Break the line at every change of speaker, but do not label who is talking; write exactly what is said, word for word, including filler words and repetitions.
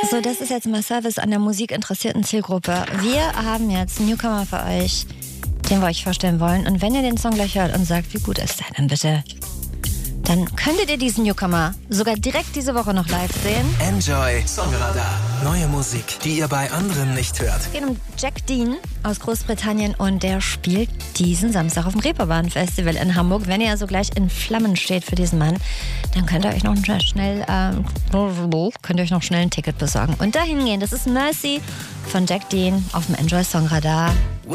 So, das ist jetzt mal Service an der musikinteressierten Zielgruppe. Wir haben jetzt einen Newcomer für euch, den wir euch vorstellen wollen. Und wenn ihr den Song gleich hört und sagt, wie gut ist der denn bitte, dann könntet ihr diesen Newcomer sogar direkt diese Woche noch live sehen.
Enjoy Songradar. Neue Musik, die ihr bei anderen nicht hört.
Es geht um Jack Dean aus Großbritannien und der spielt diesen Samstag auf dem Reeperbahn Festival in Hamburg. Wenn ihr also gleich in Flammen steht für diesen Mann, dann könnt ihr euch noch schnell, ähm, könnt ihr euch noch schnell ein Ticket besorgen und dahin gehen. Das ist Mercy von Jack Dean auf dem Enjoy Songradar.